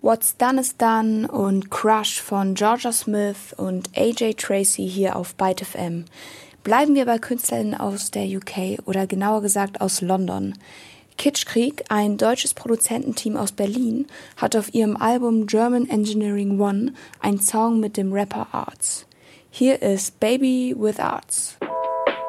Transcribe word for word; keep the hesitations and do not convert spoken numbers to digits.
What's Done is Done und Crush von Georgia Smith und A J Tracey hier auf Byte F M. Bleiben wir bei Künstlerinnen aus der U K oder genauer gesagt aus London. Kitschkrieg, ein deutsches Produzententeam aus Berlin, hat auf ihrem Album German Engineering One einen Song mit dem Rapper Arts. Hier ist Baby with Arts.